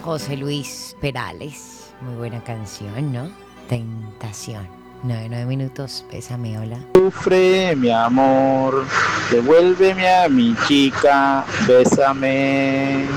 José Luis Perales. Muy buena canción, ¿no? Tentación. 9 minutos, bésame, hola. Sufre, mi amor, devuélveme a mi chica, bésame.